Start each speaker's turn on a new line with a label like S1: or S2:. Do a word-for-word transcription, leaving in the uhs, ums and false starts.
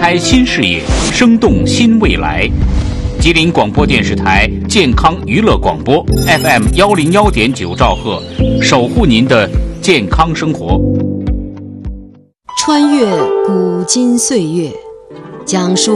S1: 开新视野，生动新未来。吉林广播电视台健康娱乐广播 F M 幺零幺点九兆赫，守护您的健康生活。
S2: 穿越古今岁月，讲述